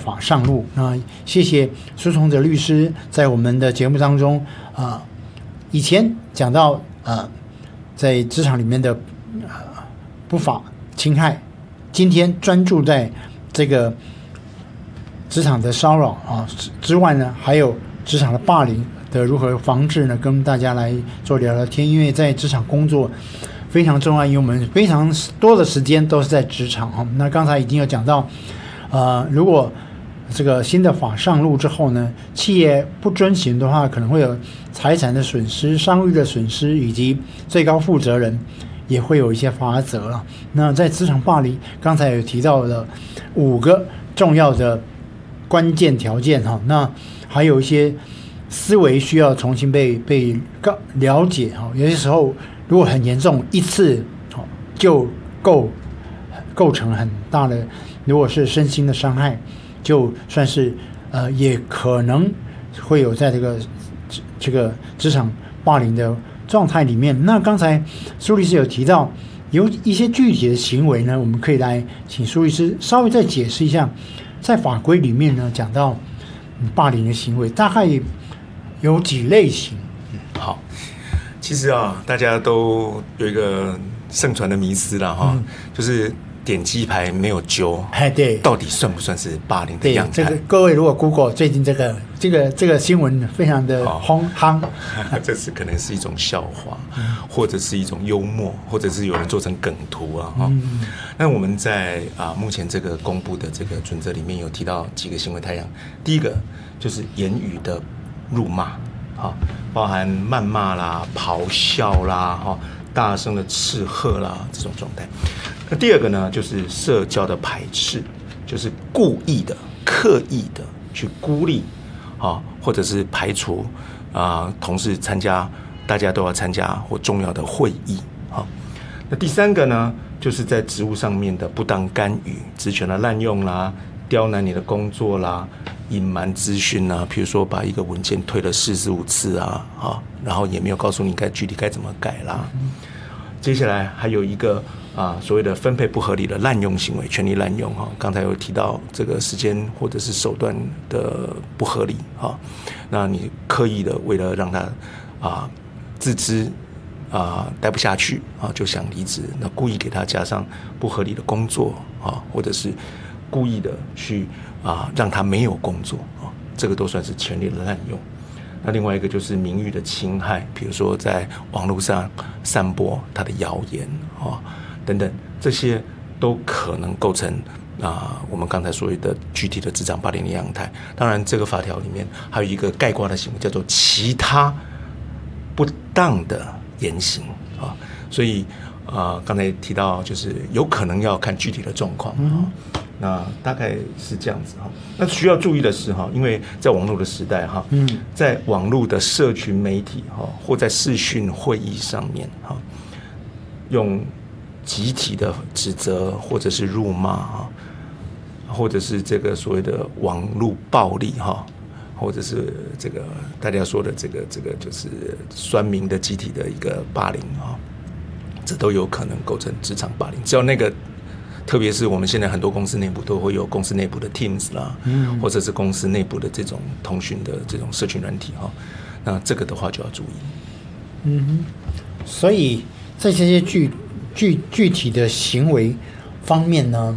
法上路。那谢谢苏崇哲律师在我们的节目当中以前讲到在职场里面的不法侵害，今天专注在这个职场的骚扰之外呢，还有职场的霸凌的如何防治呢？跟大家来做聊聊天，因为在职场工作非常重要，因为我们非常多的时间都是在职场那刚才已经有讲到，如果这个新的法上路之后呢，企业不遵循的话，可能会有财产的损失、商誉的损失，以及最高负责人也会有一些罚则了。那在职场霸凌，刚才有提到了5个重要的关键条件那还有一些思维需要重新被了解有些时候如果很严重，一次就构成很大的，如果是身心的伤害，就算是也可能会有在这个职场霸凌的状态里面。那刚才苏律师有提到有一些具体的行为呢，我们可以来请苏律师稍微再解释一下，在法规里面呢讲到霸凌的行为大概有几类型。 好，其实大家都有一个盛传的迷思啦就是点鸡排没有揪， 对， 到底算不算是霸凌的样态？ 这个各位如果 Google 最近这个新闻非常的夯这是可能是一种笑话，或者是一种幽默，或者是有人做成梗图那我们在目前这个公布的这个准则里面有提到几个行为态样，第一个就是言语的辱骂包含谩骂啦、咆哮啦、大声的斥喝啦这种状态。那第二个呢，就是社交的排斥，就是故意的、刻意的去孤立或者是排除同事参加，大家都要参加或重要的会议那第三个呢，就是在职务上面的不当干预、职权的滥用啦、刁难你的工作啦、隐瞒资讯啦，比如说把一个文件推了45次然后也没有告诉你具体该怎么改啦。接下来还有一个所谓的分配不合理的滥用行为，权力滥用刚才有提到这个时间或者是手段的不合理那你刻意的为了让他自知待不下去就想离职，那故意给他加上不合理的工作或者是故意的去让他没有工作这个都算是权力的滥用。那另外一个就是名誉的侵害，比如说在网络上散播他的谣言等等，这些都可能构成我们刚才所谓的具体的职场霸凌的样态。当然这个法条里面还有一个概括的行为叫做其他不当的言行所以刚才提到就是有可能要看具体的状况那大概是这样子那需要注意的是因为在网络的时代在网络的社群媒体或在视讯会议上面用集体的指责或者是辱骂或者是这个所谓的网络暴力或者是这个大家说的这个就是酸民的集体的一个霸凌这都有可能构成职场霸凌。只要那个特别是我们现在很多公司内部都会有公司内部的 Teams 啦或者是公司内部的这种通讯的这种社群软体那这个的话就要注意所以在这些具体的行为方面呢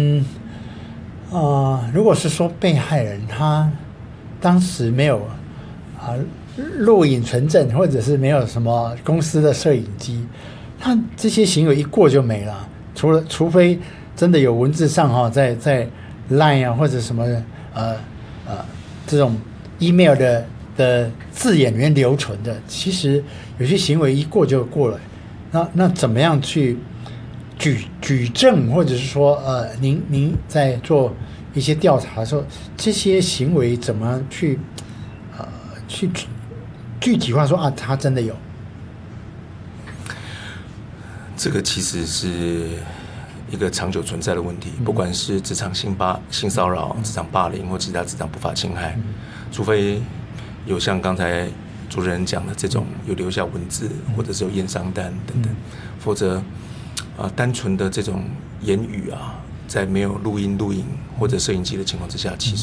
如果是说被害人他当时没有录影存证，或者是没有什么公司的摄影机，他这些行为一过就没了，除非真的有文字上在 LINE 或者什么这种 email 的字眼里面留存的，其实有些行为一过就过了。那怎么样去举证，或者是说您在做一些调查的时候，这些行为怎么去具体化说他真的有？ 这个其实是一个长久存在的问题，不管是职场性骚扰、职场霸凌或其他职场不法侵害，除非有像刚才主持人讲的这种有留下文字，或者是有验伤单等等，否则单纯的这种言语在没有录音或者摄影机的情况之下，其实